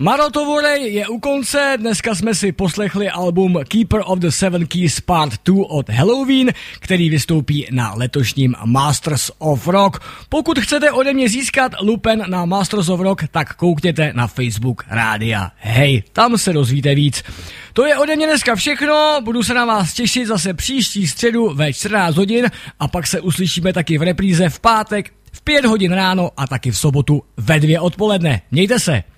Maroto Vorej je u konce, dneska jsme si poslechli album Keeper of the Seven Keys Part 2 od Halloween, který vystoupí na letošním Masters of Rock. Pokud chcete ode mě získat lupen na Masters of Rock, tak koukněte na Facebook Rádia Hej, tam se dozvíte víc. To je ode mě dneska všechno, budu se na vás těšit zase příští středu ve 14 hodin a pak se uslyšíme taky v repríze v pátek v 5 hodin ráno a taky v sobotu ve 2 odpoledne. Mějte se!